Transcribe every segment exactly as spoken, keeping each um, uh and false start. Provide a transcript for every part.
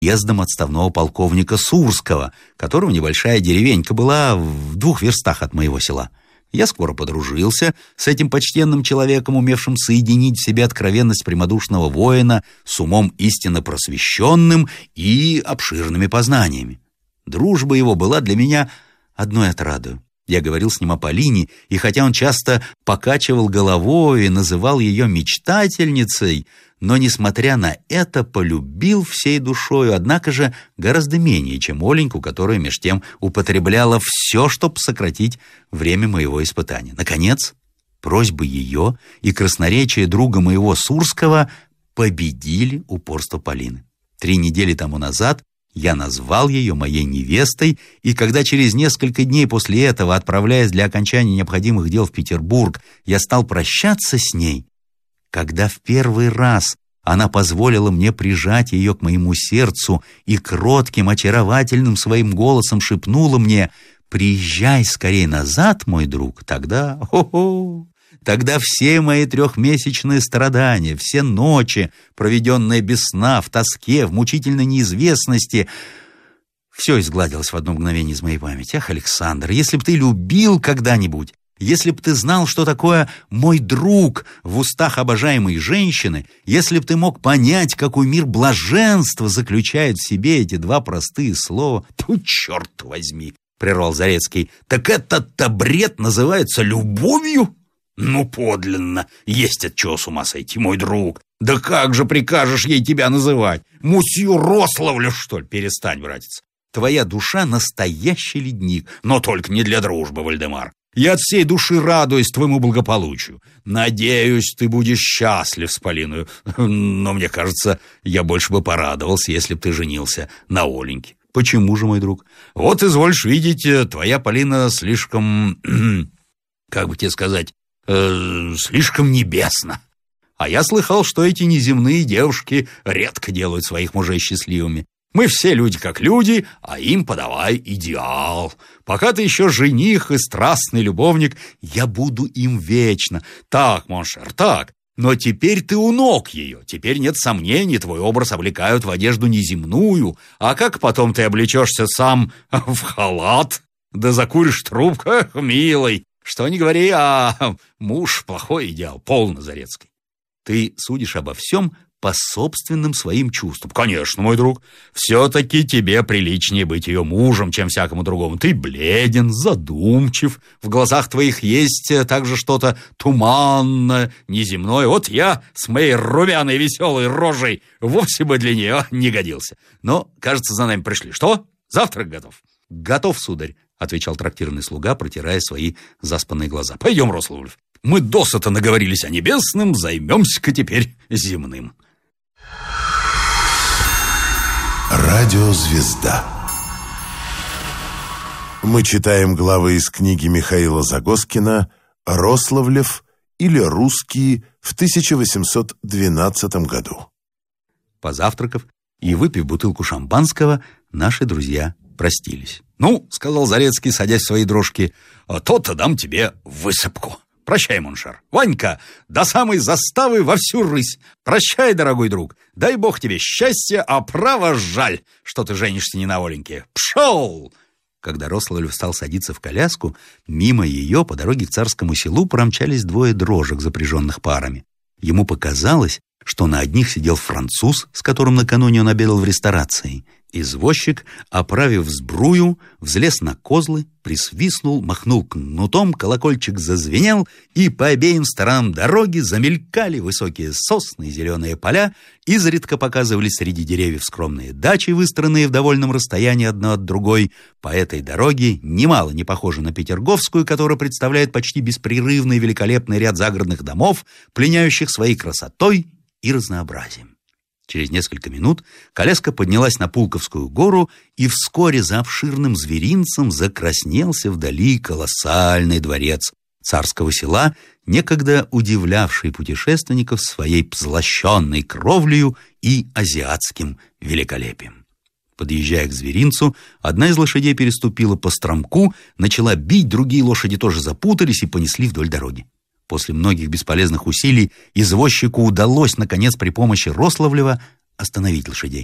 уездом отставного полковника Сурского, которого небольшая деревенька была в двух верстах от моего села. Я скоро подружился с этим почтенным человеком, умевшим соединить в себе откровенность прямодушного воина с умом истинно просвещенным и обширными познаниями. Дружба его была для меня одной отрадою. Я говорил с ним о Полине, и хотя он часто покачивал головой и называл ее мечтательницей, но, несмотря на это, полюбил всей душою, однако же гораздо менее, чем Оленьку, которая меж тем употребляла все, чтобы сократить время моего испытания. Наконец, просьбы ее и красноречие друга моего Сурского победили упорство Полины. Три недели тому назад я назвал ее моей невестой, и когда через несколько дней после этого, отправляясь для окончания необходимых дел в Петербург, я стал прощаться с ней, когда в первый раз она позволила мне прижать ее к моему сердцу и кротким, очаровательным своим голосом шепнула мне: «Приезжай скорее назад, мой друг», тогда, хо-хо, тогда все мои трехмесячные страдания, все ночи, проведенные без сна, в тоске, в мучительной неизвестности, все изгладилось в одно мгновение из моей памяти. Ах, Александр, если б ты любил когда-нибудь, если б ты знал, что такое «мой друг» в устах обожаемой женщины, если б ты мог понять, какой мир блаженства заключает в себе эти два простые слова... «Ту, черт возьми!» — прервал Зарецкий. «Так этот-то бред называется любовью? Ну, подлинно, есть от чего с ума сойти, мой друг. Да как же прикажешь ей тебя называть? Мусью Рославлю, что ли? Перестань, братец. Твоя душа — настоящий ледник, но только не для дружбы, Вальдемар. Я от всей души радуюсь твоему благополучию. Надеюсь, ты будешь счастлив с Полиною. Но мне кажется, я больше бы порадовался, если бы ты женился на Оленьке». «Почему же, мой друг?» «Вот, извольешь видеть, твоя Полина слишком, как бы тебе сказать, э, слишком небесна. А я слыхал, что эти неземные девушки редко делают своих мужей счастливыми. Мы все люди как люди, а им подавай идеал. Пока ты еще жених и страстный любовник, я буду им вечно. Так, моншер, так. Но теперь ты у ног ее. Теперь нет сомнений, твой образ облекают в одежду неземную. А как потом ты облечешься сам в халат, да закуришь трубку? Эх, милый, что ни говори, а муж — плохой идеал, полно, Зарецкий. Ты судишь обо всем по собственным своим чувствам. Конечно, мой друг, все-таки тебе приличнее быть ее мужем, чем всякому другому. Ты бледен, задумчив, в глазах твоих есть также что-то туманное, неземное. Вот я с моей румяной веселой рожей вовсе бы для нее не годился. Но, кажется, за нами пришли. Что? Завтрак готов? Готов, сударь, отвечал трактирный слуга, протирая свои заспанные глаза. Пойдем, Рославлев. Мы досыта наговорились о небесном, займемся-ка теперь земным. Радиозвезда. Мы читаем главы из книги Михаила Загоскина «Рославлев» или «Русские» в тысяча восемьсот двенадцатом году. Позавтракав и выпив бутылку шампанского, наши друзья простились. «Ну, — сказал Зарецкий, садясь в свои дрожки, — то-то дам тебе высыпку. Прощай, моншер. Ванька, до самой заставы во всю рысь. Прощай, дорогой друг. Дай бог тебе счастья, а право жаль, что ты женишься не на Оленьке. Пшел!» Когда Рославлев стал садиться в коляску, мимо ее по дороге к Царскому селу промчались двое дрожек, запряженных парами. Ему показалось, что на одних сидел француз, с которым накануне он обедал в ресторации. Извозчик, оправив сбрую, взлез на козлы, присвистнул, махнул кнутом, колокольчик зазвенел, и по обеим сторонам дороги замелькали высокие сосны и зеленые поля, изредка показывались среди деревьев скромные дачи, выстроенные в довольном расстоянии одна от другой. По этой дороге, немало не похожа на Петерговскую, которая представляет почти беспрерывный великолепный ряд загородных домов, пленяющих своей красотой и разнообразием. Через несколько минут коляска поднялась на Пулковскую гору, и вскоре за обширным зверинцем закраснелся вдали колоссальный дворец Царского села, некогда удивлявший путешественников своей позлощенной кровлею и азиатским великолепием. Подъезжая к зверинцу, одна из лошадей переступила по стромку, начала бить, другие лошади тоже запутались и понесли вдоль дороги. После многих бесполезных усилий извозчику удалось, наконец, при помощи Рославлева остановить лошадей.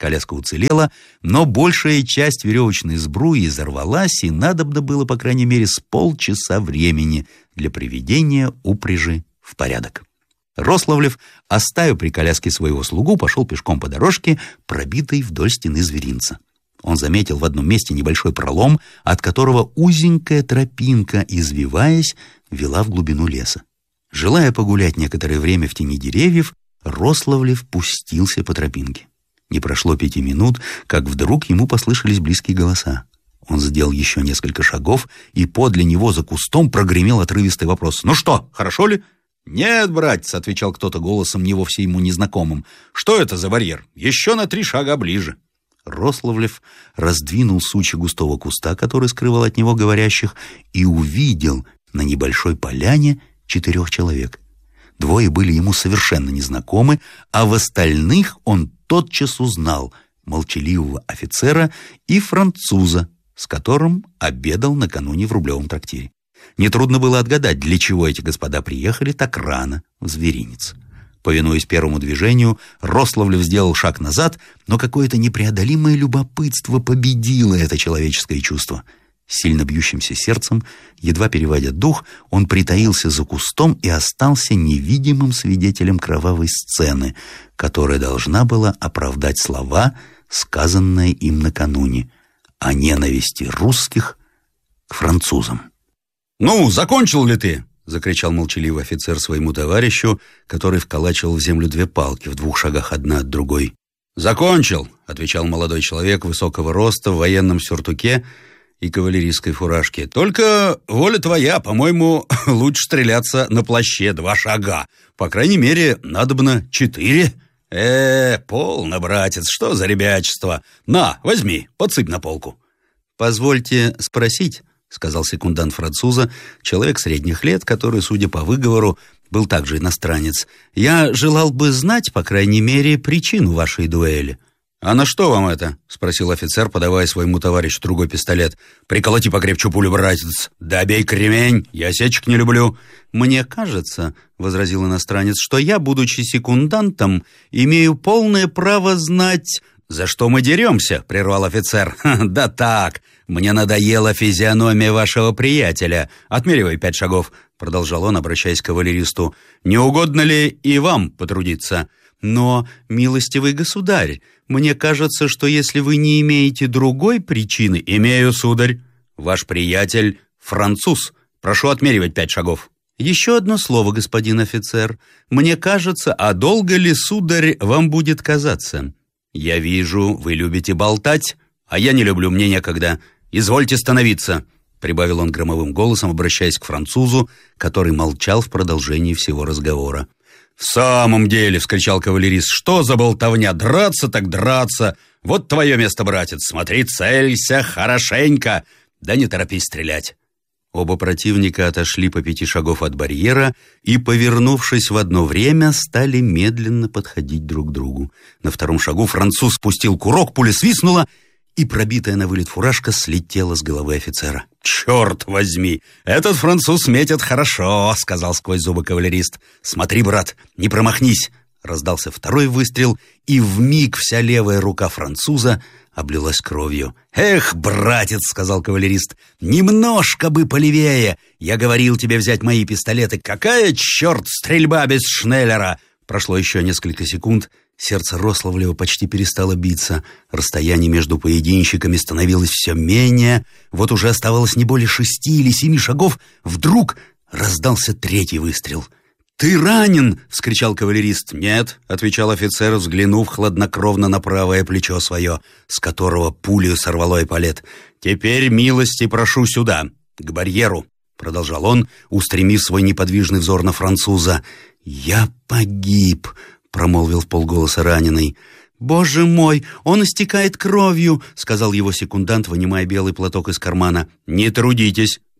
Коляска уцелела, но большая часть веревочной сбруи изорвалась, и надобно было, по крайней мере, с полчаса времени для приведения упряжи в порядок. Рославлев, оставив при коляске своего слугу, пошел пешком по дорожке, пробитой вдоль стены зверинца. Он заметил в одном месте небольшой пролом, от которого узенькая тропинка, извиваясь, вела в глубину леса. Желая погулять некоторое время в тени деревьев, Рославлев пустился по тропинке. Не прошло пяти минут, как вдруг ему послышались близкие голоса. Он сделал еще несколько шагов, и подле него за кустом прогремел отрывистый вопрос. «Ну что, хорошо ли?» «Нет, братец», — отвечал кто-то голосом не вовсе ему незнакомым. «Что это за барьер? Еще на три шага ближе». Рославлев раздвинул сучья густого куста, который скрывал от него говорящих, и увидел на небольшой поляне четырех человек. Двое были ему совершенно незнакомы, а в остальных он тотчас узнал молчаливого офицера и француза, с которым обедал накануне в рублевом трактире. Нетрудно было отгадать, для чего эти господа приехали так рано в зверинец. Повинуясь первому движению, Рославлев сделал шаг назад, но какое-то непреодолимое любопытство победило это человеческое чувство. Сильно бьющимся сердцем, едва переводя дух, он притаился за кустом и остался невидимым свидетелем кровавой сцены, которая должна была оправдать слова, сказанные им накануне, о ненависти русских к французам. «Ну, закончил ли ты?» — закричал молчаливый офицер своему товарищу, который вколачивал в землю две палки в двух шагах одна от другой. «Закончил», — отвечал молодой человек высокого роста в военном сюртуке и кавалерийской фуражке. «Только воля твоя, по-моему, лучше стреляться на плаще два шага. По крайней мере, надобно четыре». «Э, полно, братец, что за ребячество? На, возьми, подсыпь на полку». «Позвольте спросить», — сказал секундант француза, человек средних лет, который, судя по выговору, был также иностранец. «Я желал бы знать, по крайней мере, причину вашей дуэли». «А на что вам это?» — спросил офицер, подавая своему товарищу другой пистолет. «Приколоти покрепче пулю, братец. Да бей кремень, я сечек не люблю». «Мне кажется, — возразил иностранец, — что я, будучи секундантом, имею полное право знать...» «За что мы деремся?» — прервал офицер. «Да так, мне надоела физиономия вашего приятеля. Отмеривай пять шагов», — продолжал он, обращаясь к кавалеристу. «Не угодно ли и вам потрудиться?» «Но, милостивый государь, мне кажется, что если вы не имеете другой причины...» «Имею, сударь. Ваш приятель француз. Прошу отмеривать пять шагов». «Еще одно слово, господин офицер. Мне кажется, а долго ли, сударь, вам будет казаться?» «Я вижу, вы любите болтать, а я не люблю, мне некогда. Извольте становиться», — прибавил он громовым голосом, обращаясь к французу, который молчал в продолжении всего разговора. «В самом деле», — вскричал кавалерист, — «что за болтовня? Драться так драться! Вот твое место, братец, смотри, целься хорошенько, да не торопись стрелять». Оба противника отошли по пяти шагов от барьера и, повернувшись в одно время, стали медленно подходить друг к другу. На втором шагу француз спустил курок, пуля свистнула, и пробитая на вылет фуражка слетела с головы офицера. «Черт возьми! Этот француз метит хорошо!» — сказал сквозь зубы кавалерист. «Смотри, брат, не промахнись!» Раздался второй выстрел, и вмиг вся левая рука француза облилась кровью. «Эх, братец!» — сказал кавалерист. «Немножко бы полевее! Я говорил тебе взять мои пистолеты. Какая, черт, стрельба без шнеллера!» Прошло еще несколько секунд. Сердце Рославлева почти перестало биться. Расстояние между поединщиками становилось все менее. Вот уже оставалось не более шести или семи шагов. Вдруг раздался третий выстрел. «Ты ранен!» — вскричал кавалерист. «Нет», — отвечал офицер, взглянув хладнокровно на правое плечо свое, с которого пулю сорвало эполет. «Теперь милости прошу сюда, к барьеру», — продолжал он, устремив свой неподвижный взор на француза. «Я погиб», — промолвил вполголоса раненый. «Боже мой, он истекает кровью», — сказал его секундант, вынимая белый платок из кармана. «Не трудитесь»,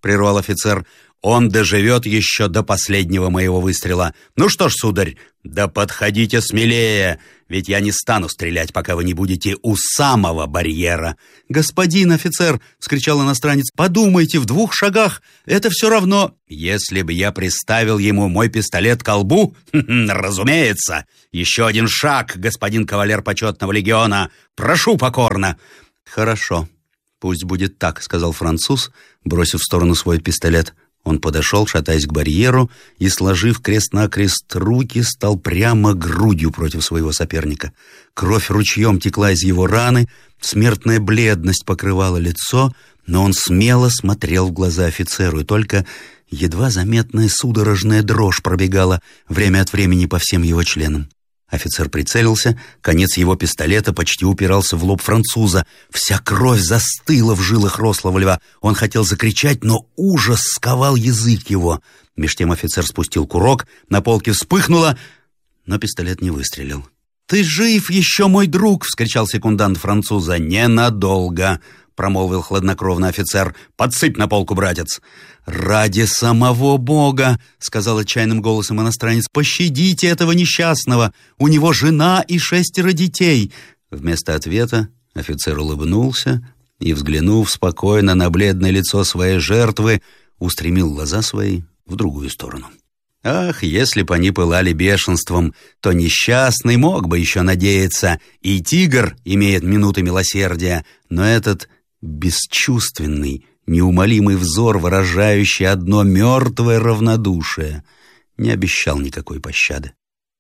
— прервал офицер. «Он доживет еще до последнего моего выстрела. Ну что ж, сударь, да подходите смелее, ведь я не стану стрелять, пока вы не будете у самого барьера». «Господин офицер!» — вскричал иностранец. «Подумайте, в двух шагах это все равно...» «Если бы я приставил ему мой пистолет к колбу, разумеется. Еще один шаг, господин кавалер почетного легиона. Прошу покорно». «Хорошо, пусть будет так», — сказал француз, бросив в сторону свой пистолет. Он подошел, шатаясь к барьеру, и, сложив крест-накрест руки, стал прямо грудью против своего соперника. Кровь ручьем текла из его раны, смертная бледность покрывала лицо, но он смело смотрел в глаза офицеру, и только едва заметная судорожная дрожь пробегала время от времени по всем его членам. Офицер прицелился, конец его пистолета почти упирался в лоб француза. Вся кровь застыла в жилах рослого льва. Он хотел закричать, но ужас сковал язык его. Меж тем офицер спустил курок, на полке вспыхнуло, но пистолет не выстрелил. «Ты жив еще, мой друг!» — вскричал секундант француза. «Ненадолго!» — промолвил хладнокровно офицер. «Подсыпь на полку, братец!» «Ради самого Бога!» — сказал отчаянным голосом иностранец. «Пощадите этого несчастного! У него жена и шестеро детей!» Вместо ответа офицер улыбнулся и, взглянув спокойно на бледное лицо своей жертвы, устремил глаза свои в другую сторону. Ах, если бы они пылали бешенством, то несчастный мог бы еще надеяться. И тигр имеет минуты милосердия, но этот бесчувственный, неумолимый взор, выражающий одно мертвое равнодушие, не обещал никакой пощады.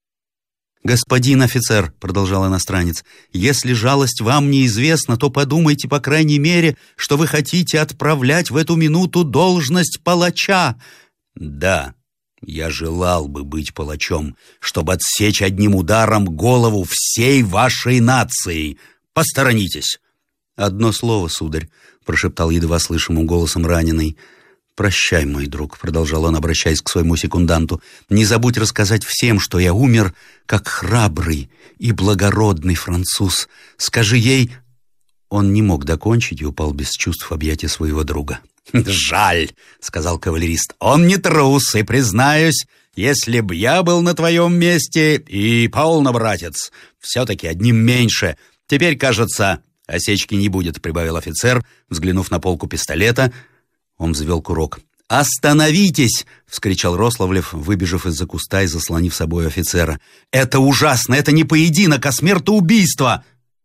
«Господин офицер», — продолжал иностранец, — «если жалость вам неизвестна, то подумайте, по крайней мере, что вы хотите отправлять в эту минуту должность палача». «Да, я желал бы быть палачом, чтобы отсечь одним ударом голову всей вашей нации. Посторонитесь». «Одно слово, сударь», — прошептал едва слышимым голосом раненый. «Прощай, мой друг», — продолжал он, обращаясь к своему секунданту. «Не забудь рассказать всем, что я умер, как храбрый и благородный француз. Скажи ей...» Он не мог докончить и упал без чувств в объятия своего друга. «Жаль», — сказал кавалерист, — «он не трус, и, признаюсь, если б я был на твоем месте, и полно, братец, все-таки одним меньше. Теперь, кажется, осечки не будет», — прибавил офицер, взглянув на полку пистолета. Он взвел курок. «Остановитесь!» — вскричал Рославлев, выбежав из-за куста и заслонив собой офицера. «Это ужасно! Это не поединок, а смертоубийство!»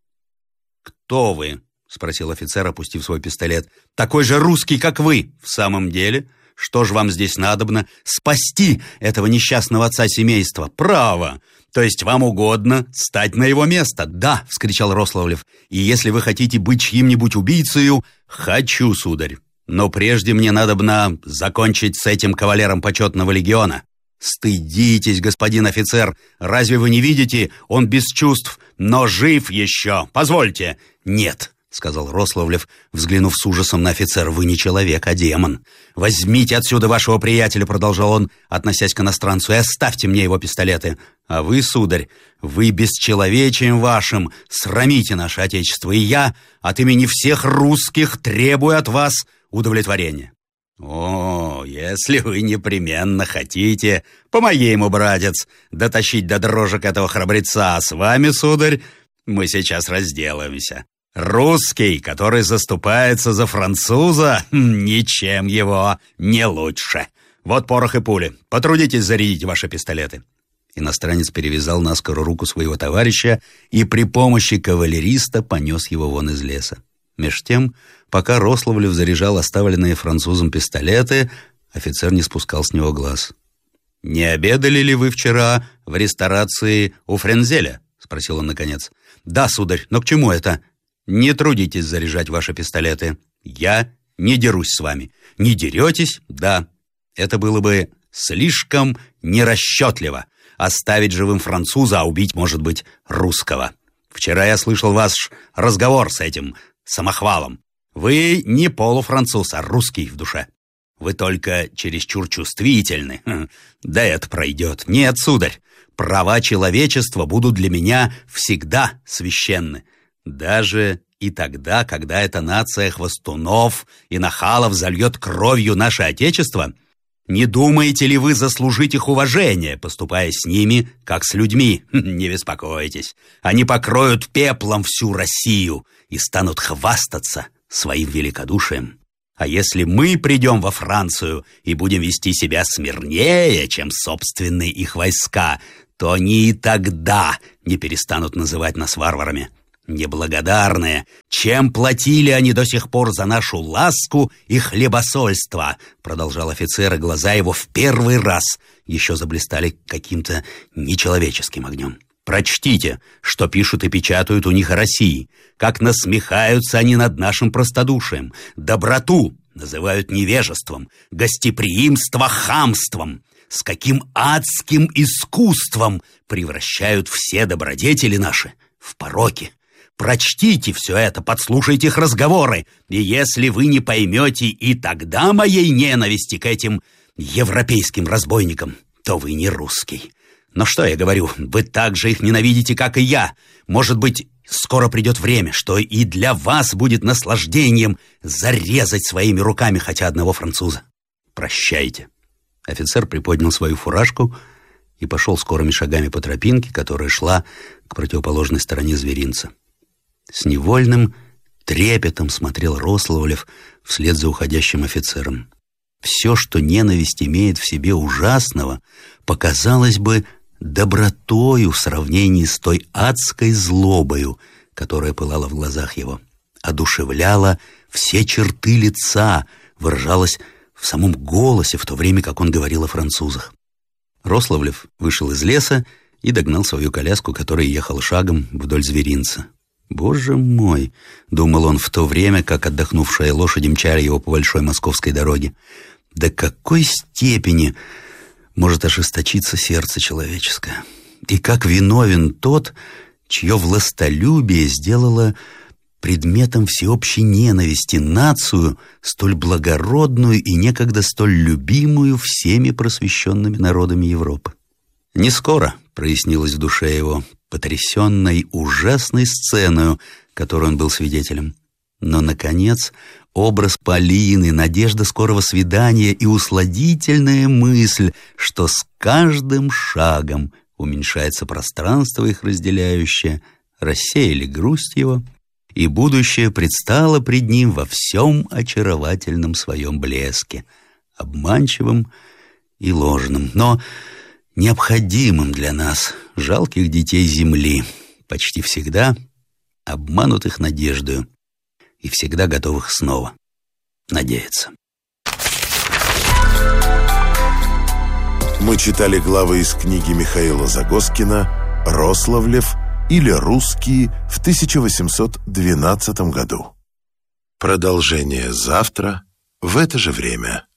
«Кто вы?» — спросил офицер, опустив свой пистолет. «Такой же русский, как вы!» «В самом деле? Что ж вам здесь надобно?» «Спасти этого несчастного отца семейства!» «Право! То есть вам угодно стать на его место?» «Да!» — вскричал Рославлев. «И если вы хотите быть чьим-нибудь убийцею...» «Хочу, сударь! Но прежде мне надобно закончить с этим кавалером почетного легиона». «Стыдитесь, господин офицер! Разве вы не видите? Он без чувств, но жив еще! Позвольте!» «Нет!» — сказал Рославлев, взглянув с ужасом на офицера. «Вы не человек, а демон. Возьмите отсюда вашего приятеля», — продолжал он, относясь к иностранцу, — «и оставьте мне его пистолеты. А вы, сударь, вы бесчеловечием вашим срамите наше отечество, и я от имени всех русских требую от вас удовлетворения». «О, если вы непременно хотите, помоги ему, братец, дотащить до дрожек этого храбреца, а с вами, сударь, мы сейчас разделаемся. Русский, который заступается за француза, ничем его не лучше. Вот порох и пули. Потрудитесь зарядить ваши пистолеты». Иностранец перевязал наскоро руку своего товарища и при помощи кавалериста понес его вон из леса. Меж тем, пока Рославлев заряжал оставленные французом пистолеты, офицер не спускал с него глаз. «Не обедали ли вы вчера в ресторации у Френзеля?» — спросил он наконец. «Да, сударь, но к чему это?» «Не трудитесь заряжать ваши пистолеты. Я не дерусь с вами». «Не деретесь?» «Да. Это было бы слишком нерасчетливо. Оставить живым француза, а убить, может быть, русского. Вчера я слышал ваш разговор с этим самохвалом. Вы не полуфранцуз, а русский в душе. Вы только чересчур чувствительны. Да это пройдет. Нет, сударь, права человечества будут для меня всегда священны. Даже и тогда, когда эта нация хвостунов и нахалов зальет кровью наше Отечество, не думаете ли вы заслужить их уважение, поступая с ними, как с людьми? Не беспокойтесь, они покроют пеплом всю Россию и станут хвастаться своим великодушием. А если мы придем во Францию и будем вести себя смирнее, чем собственные их войска, то они и тогда не перестанут называть нас варварами. Неблагодарные, чем платили они до сих пор за нашу ласку и хлебосольство, продолжал офицер, и глаза его в первый раз еще заблистали каким-то нечеловеческим огнем. Прочтите, что пишут и печатают у них о России, как насмехаются они над нашим простодушием, доброту называют невежеством, гостеприимство хамством, с каким адским искусством превращают все добродетели наши в пороки. Прочтите все это, подслушайте их разговоры, и если вы не поймете и тогда моей ненависти к этим европейским разбойникам, то вы не русский. Но что я говорю, вы так же их ненавидите, как и я. Может быть, скоро придет время, что и для вас будет наслаждением зарезать своими руками хотя одного француза. Прощайте. Офицер приподнял свою фуражку и пошел скорыми шагами по тропинке, которая шла к противоположной стороне зверинца. С невольным трепетом смотрел Рославлев вслед за уходящим офицером. Все, что ненависть имеет в себе ужасного, показалось бы добротою в сравнении с той адской злобою, которая пылала в глазах его, одушевляла все черты лица, выражалась в самом голосе, в то время как он говорил о французах. Рославлев вышел из леса и догнал свою коляску, которая ехала шагом вдоль зверинца. «Боже мой!» — думал он в то время, как отдохнувшие лошади мчали его по большой московской дороге. «До какой степени может ожесточиться сердце человеческое? И как виновен тот, чье властолюбие сделало предметом всеобщей ненависти нацию, столь благородную и некогда столь любимую всеми просвещенными народами Европы». Не скоро прояснилось в душе его, потрясенной ужасной сценой, которой он был свидетелем. Но, наконец, образ Полины, надежда скорого свидания и усладительная мысль, что с каждым шагом уменьшается пространство их разделяющее, рассеяли грусть его, и будущее предстало пред ним во всем очаровательном своем блеске, обманчивым и ложным, но необходимым для нас, жалких детей земли, почти всегда обманутых надеждою и всегда готовых снова надеяться. Мы читали главы из книги Михаила Загоскина «Рославлев» или «Русские» в тысяча восемьсот двенадцатом году. Продолжение завтра в это же время.